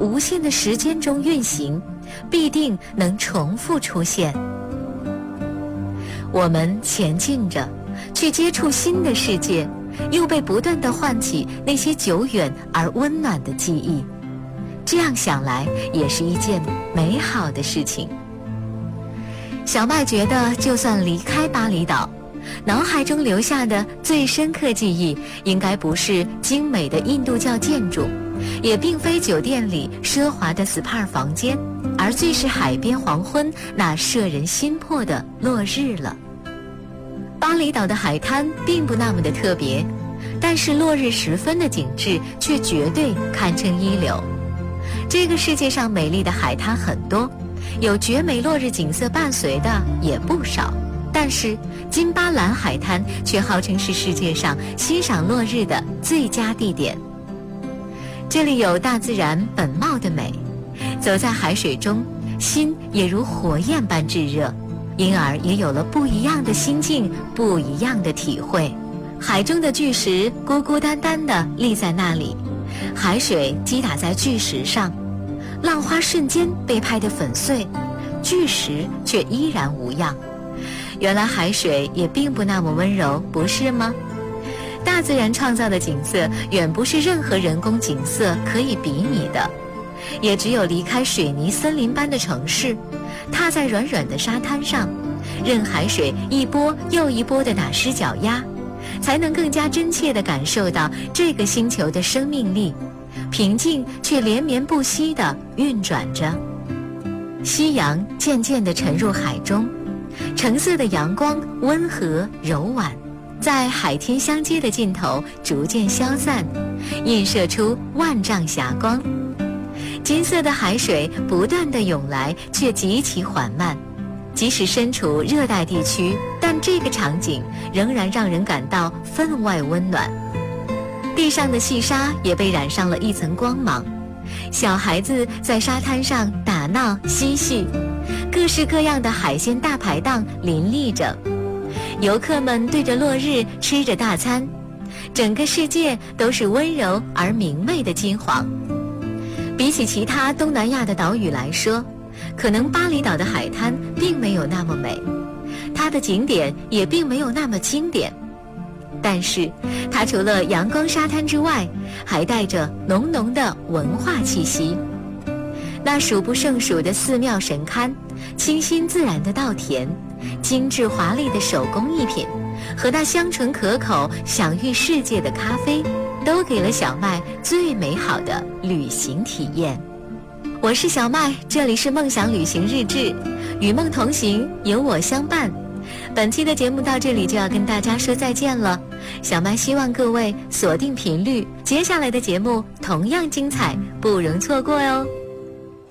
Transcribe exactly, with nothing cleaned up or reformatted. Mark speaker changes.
Speaker 1: 无限的时间中运行，必定能重复出现。我们前进着，去接触新的世界，又被不断地唤起那些久远而温暖的记忆。这样想来，也是一件美好的事情。小麦觉得，就算离开巴厘岛，脑海中留下的最深刻记忆，应该不是精美的印度教建筑，也并非酒店里奢华的 S P A 房间，而最是海边黄昏那摄人心魄的落日了。巴厘岛的海滩并不那么的特别，但是落日时分的景致却绝对堪称一流。这个世界上美丽的海滩很多，有绝美落日景色伴随的也不少，但是金巴兰海滩却号称是世界上欣赏落日的最佳地点。这里有大自然本貌的美，走在海水中，心也如火焰般炙热，因而也有了不一样的心境，不一样的体会。海中的巨石孤孤单单地立在那里，海水击打在巨石上，浪花瞬间被拍得粉碎，巨石却依然无恙。原来海水也并不那么温柔，不是吗？大自然创造的景色远不是任何人工景色可以比拟的，也只有离开水泥森林般的城市，踏在软软的沙滩上，任海水一波又一波地打湿脚丫，才能更加真切地感受到这个星球的生命力，平静却连绵不息地运转着。夕阳渐渐地沉入海中，橙色的阳光温和柔婉，在海天相接的尽头逐渐消散，映射出万丈霞光。金色的海水不断地涌来，却极其缓慢。即使身处热带地区，但这个场景仍然让人感到分外温暖。地上的细沙也被染上了一层光芒，小孩子在沙滩上打闹嬉戏，各式各样的海鲜大排档林立着，游客们对着落日吃着大餐，整个世界都是温柔而明媚的金黄。比起其他东南亚的岛屿来说，可能巴厘岛的海滩并没有那么美，它的景点也并没有那么经典，但是它除了阳光沙滩之外，还带着浓浓的文化气息。那数不胜数的寺庙神龛，清新自然的稻田，精致华丽的手工艺品，和那香醇可口享誉世界的咖啡，都给了小麦最美好的旅行体验。我是小麦，这里是梦想旅行日志，与梦同行，有我相伴。本期的节目到这里就要跟大家说再见了，小麦希望各位锁定频率，接下来的节目同样精彩，不容错过哟。